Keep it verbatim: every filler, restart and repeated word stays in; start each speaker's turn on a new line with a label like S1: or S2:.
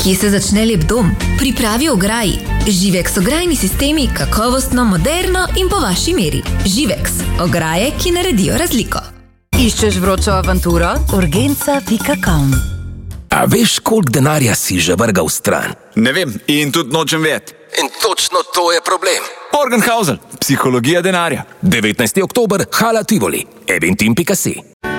S1: Kje se začne lep dom? Pripravi ograji. Živex ograjni sistemi, kakovostno, moderno in po vaši meri. Živex, ograje, ki naredijo razliko.
S2: Iščeš vročo avanturo? urgenca pika com.
S3: A veš, koliko denarja si že vrgal stran?
S4: Ne vem in tudi nočem vedeti.
S3: In točno to je problem.
S4: Morgenhausel, psihologija denarja.
S3: devetnajsti oktober, Hala Tivoli, eventim pika si.